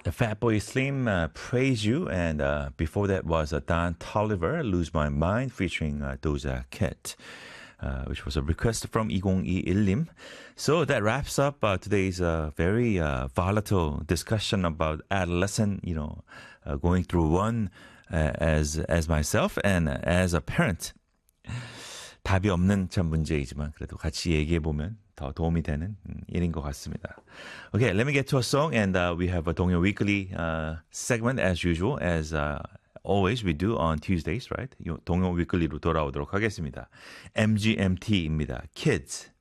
Fatboy Slim, Praise You, and before that was Don Toliver, Lose My Mind, featuring Doja Cat, which was a request from 2021님. So that wraps up today's very volatile discussion about adolescent, going through one as myself and as a parent. 답이 없는 참 문제이지만 그래도 같이 얘기해보면 더 도움이 되는 일인 것 같습니다. Okay, let me get to a song and we have a 동요 weekly segment as usual, as always we do on Tuesdays, right? 동요 weekly로 돌아오도록 하겠습니다. MGMT입니다. Kids.